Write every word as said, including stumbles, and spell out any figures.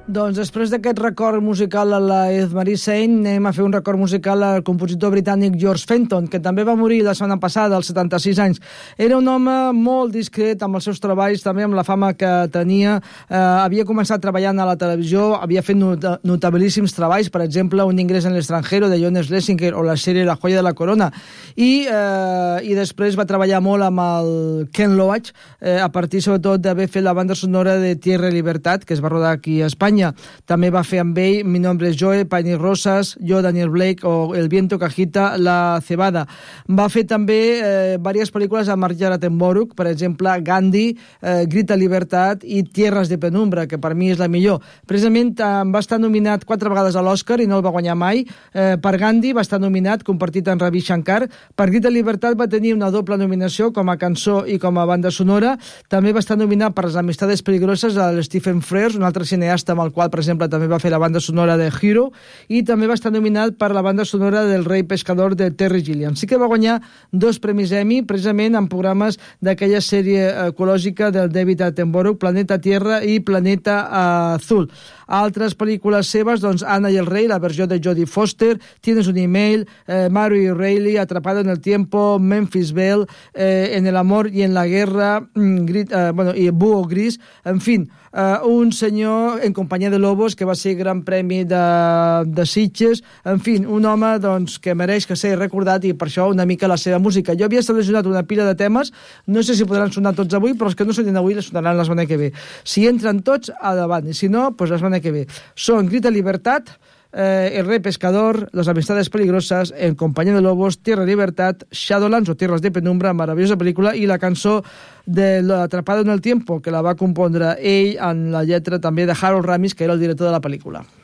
Doncs després d'aquest record musical a la Eve-Marie Saint, anem a fer un record musical al compositor britànic George Fenton, que també va morir la setmana passada, als setanta-sis anys. Era un home molt discret amb els seus treballs, també amb la fama que tenia. Eh, havia començat treballant a la televisió, havia fet not notabilíssims treballs, per exemple, Un ingrés en l'estranger de John Schlesinger o la sèrie La joya de la corona. I, eh, i després va treballar molt amb el Ken Loach, eh, a partir sobretot d'haver fet la banda sonora de Tierra y Libertad, que es va rodar aquí a Espanya. També va fer amb ell Mi nombre es Joe, Pain y Rosas, Yo, Daniel Blake o El viento que agita la cebada. Va fer també eh, diverses pel·lícules amb Margaret Attenborough, per exemple Gandhi, eh, Grita Libertad i Tierras de penumbra, que per mi és la millor. Precisament eh, va estar nominat quatre vegades a l'Oscar i no el va guanyar mai. Eh, per Gandhi va estar nominat, compartit amb Ravi Shankar. Per Grita Libertad va tenir una doble nominació com a cançó i com a banda sonora. També va estar nominat per Les amistades peligroses de Stephen Frears, un altre cineasta amb el qual, per exemple, també va fer la banda sonora de Hero, i també va estar nominat per la banda sonora del Rei Pescador de Terry Gilliam. Sí que va guanyar dos premis Emmy, precisament en programes d'aquella sèrie ecològica del David Attenborough, Planeta Tierra i Planeta Azul. Altres pel·lícules seves, doncs Anna i el rei, la versió de Jodie Foster, Tienes un email, eh, Mary Reilly, Atrapado en el tiempo, Memphis Belle, eh, En el amor y en la guerra, mm, grit, eh, bueno, i Búho gris, en fin, eh, un senyor en companyia de lobos que va ser gran premi de, de Sitges, en fi, un home doncs, que mereix que sigui recordat i per això una mica la seva música. Jo havia seleccionat una pila de temes, no sé si podran sonar tots avui, però els que no sonin avui les sonaran la setmana que ve. Si entren tots, endavant, i si no, doncs la setmana que ve. Són Grita Libertad, eh, El Rey Pescador, Las amistades peligrosas, En compañía de lobos, Tierra y Libertad, Shadowlands o Tierras de penumbra, meravellosa pel·lícula, i la cançó de Atrapado en el tiempo, que la va compondre ell en la lletra també de Harold Ramis, que era el director de la pel·lícula.